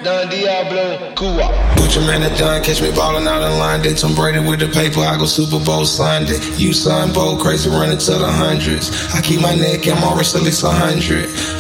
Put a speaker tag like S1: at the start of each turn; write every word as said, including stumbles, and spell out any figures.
S1: Don Diablo, Cuba.
S2: Put your man at John, catch me ballin' out in line. Did Tom Brady with the paper, I go Super Bowl signed it. You son bold, crazy running to the hundreds. I keep my neck and my wrist at least a hundred.